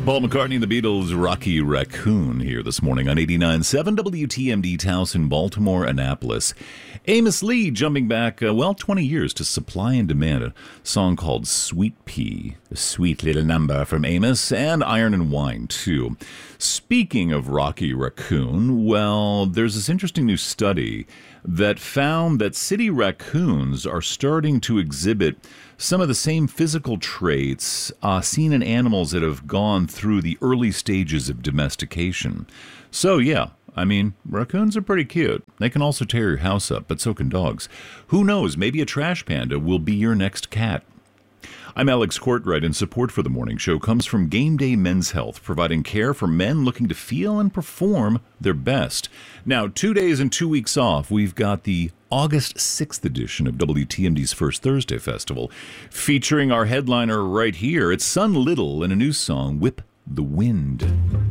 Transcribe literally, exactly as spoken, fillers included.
Paul McCartney and the Beatles' Rocky Raccoon here this morning on eighty-nine point seven W T M D Towson, Baltimore, Annapolis. Amos Lee jumping back, uh, well, twenty years to Supply and Demand, a song called Sweet Pea, a sweet little number from Amos, and Iron and Wine, too. Speaking of Rocky Raccoon, well, there's this interesting new study that found that city raccoons are starting to exhibit some of the same physical traits uh, seen in animals that have gone through the early stages of domestication. So, yeah, I mean, raccoons are pretty cute. They can also tear your house up, but so can dogs. Who knows, maybe a trash panda will be your next cat. I'm Alex Courtwright, and support for the morning show comes from Game Day Men's Health, providing care for men looking to feel and perform their best. Now, two days and two weeks off, we've got the August sixth edition of W T M D's First Thursday Festival, featuring our headliner right here. It's Sun Little and a new song, Whip the Wind.